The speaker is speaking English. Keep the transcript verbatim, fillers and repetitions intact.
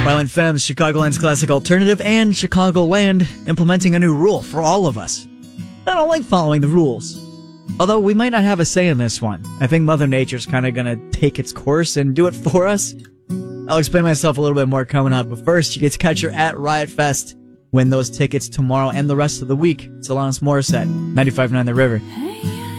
Violent Femmes, Chicagoland's classic alternative, and Chicagoland implementing a new rule for all of us. I don't like following the rules. Although we might not have a say in this one. I think Mother Nature's kind of gonna take its course and do it for us. I'll explain myself a little bit more coming up, but first, you get to catch her at Riot Fest. Win those tickets tomorrow and the rest of the week. It's Alanis Morissette, ninety-five point nine The River.